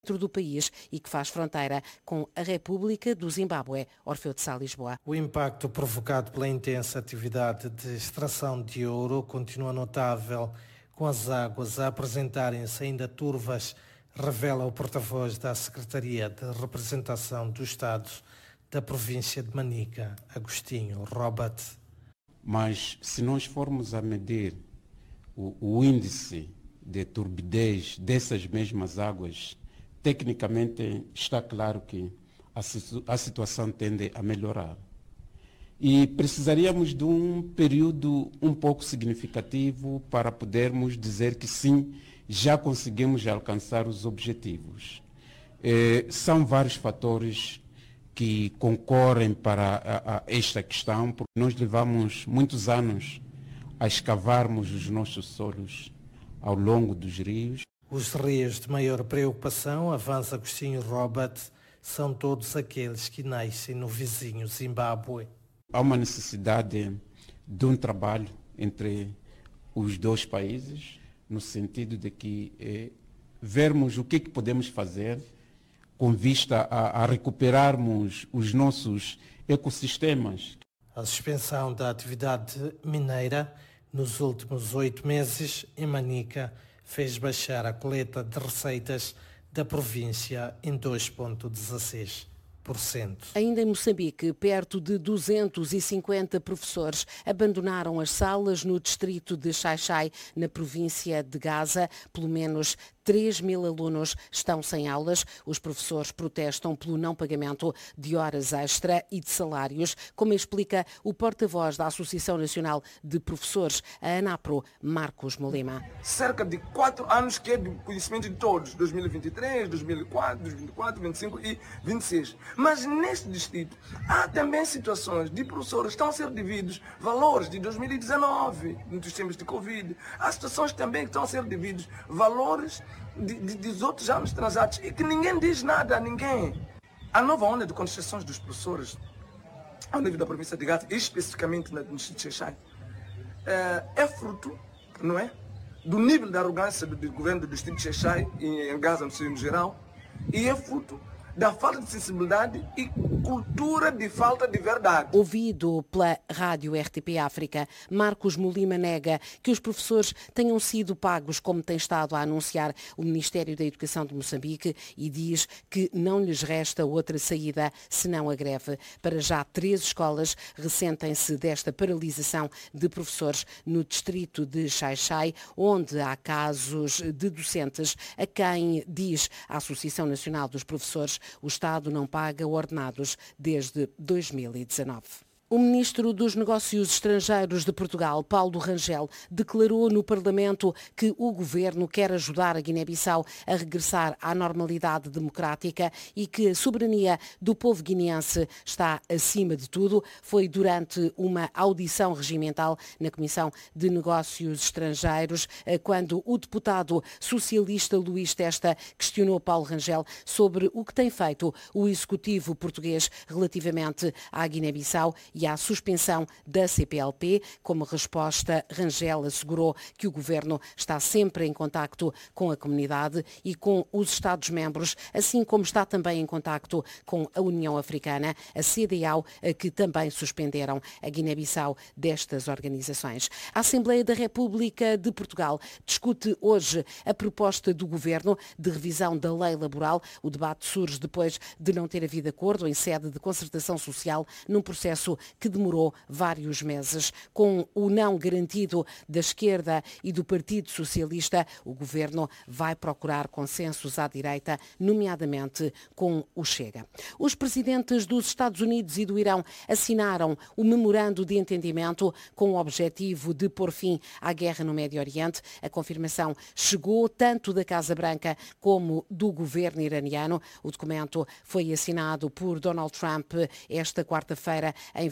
do país e que faz fronteira com a República do Zimbábue. Orfeu de Sá, Lisboa. O impacto provocado pela intensa atividade de extração de ouro continua notável, com as águas a apresentarem-se ainda turvas, revela o porta-voz da Secretaria de Representação do Estado da província de Manica, Agostinho Robert. Mas se nós formos a medir o índice de turbidez dessas mesmas águas, tecnicamente está claro que a situação tende a melhorar. E precisaríamos de um período um pouco significativo para podermos dizer que sim, já conseguimos alcançar os objetivos. São vários fatores que concorrem para esta questão, porque nós levamos muitos anos a escavarmos os nossos solos ao longo dos rios. Os rios de maior preocupação, avança Agostinho Robert, são todos aqueles que nascem no vizinho Zimbábue. Há uma necessidade de um trabalho entre os dois países, no sentido de que vermos o que podemos fazer com vista a recuperarmos os nossos ecossistemas. A suspensão da atividade mineira nos últimos 8 meses em Manica fez baixar a coleta de receitas da província em 2,16%. Ainda em Moçambique, perto de 250 professores abandonaram as salas no distrito de Xai-Xai, na província de Gaza. Pelo menos 3.000 alunos estão sem aulas. Os professores protestam pelo não pagamento de horas extra e de salários, como explica o porta-voz da Associação Nacional de Professores, a ANAPRO, Marcos Molima. Cerca de 4 anos que é do conhecimento de todos, 2023, 2024, 2024, 2025 e 2026. Mas neste distrito há também situações de professores que estão a ser devidos valores de 2019, nos tempos de Covid. Há situações também que estão a ser devidos valores dos outros anos transatos e que ninguém diz nada a ninguém. A nova onda de contestações dos professores ao nível da província de Gaza, especificamente no distrito de Xai-Xai, é fruto, não é, do nível de arrogância do governo do distrito de Xai-Xai e em Gaza no geral, e é fruto da falta de sensibilidade e cultura de falta de verdade. Ouvido pela Rádio RTP África, Marcos Molima nega que os professores tenham sido pagos como tem estado a anunciar o Ministério da Educação de Moçambique e diz que não lhes resta outra saída senão a greve. Para já 3 escolas ressentem-se desta paralisação de professores no distrito de Xai-Xai, onde há casos de docentes a quem diz a Associação Nacional dos Professores o Estado não paga ordenados desde 2019. O ministro dos Negócios Estrangeiros de Portugal, Paulo Rangel, declarou no Parlamento que o governo quer ajudar a Guiné-Bissau a regressar à normalidade democrática e que a soberania do povo guineense está acima de tudo. Foi durante uma audição regimental na Comissão de Negócios Estrangeiros, quando o deputado socialista Luís Testa questionou Paulo Rangel sobre o que tem feito o executivo português relativamente à Guiné-Bissau e à suspensão da CPLP. Como resposta, Rangel assegurou que o governo está sempre em contacto com a comunidade e com os Estados-membros, assim como está também em contacto com a União Africana, a CEDEAO, que também suspenderam a Guiné-Bissau destas organizações. A Assembleia da República de Portugal discute hoje a proposta do governo de revisão da lei laboral. O debate surge depois de não ter havido acordo em sede de concertação social num processo que demorou vários meses. Com o não garantido da esquerda e do Partido Socialista, o governo vai procurar consensos à direita, nomeadamente com o Chega. Os presidentes dos Estados Unidos e do Irão assinaram o memorando de entendimento com o objetivo de pôr fim à guerra no Médio Oriente. A confirmação chegou tanto da Casa Branca como do governo iraniano. O documento foi assinado por Donald Trump esta quarta-feira em véspera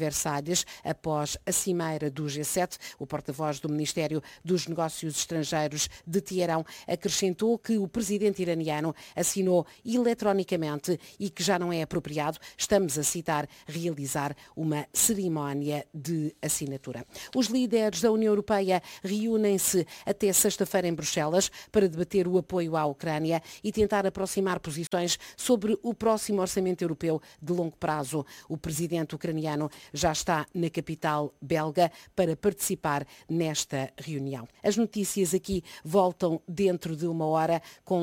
Versalhes após a cimeira do G7. O porta-voz do Ministério dos Negócios Estrangeiros de Teherão acrescentou que o presidente iraniano assinou eletronicamente e que já não é apropriado, estamos a citar, realizar uma cerimónia de assinatura. Os líderes da União Europeia reúnem-se até sexta-feira em Bruxelas para debater o apoio à Ucrânia e tentar aproximar posições sobre o próximo orçamento europeu de longo prazo. O presidente ucraniano já está na capital belga para participar nesta reunião. As notícias aqui voltam dentro de uma hora com